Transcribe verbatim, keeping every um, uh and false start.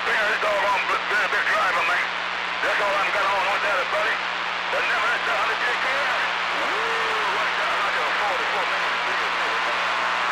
finger this doggone bit, bit drive on me. That's all I'm got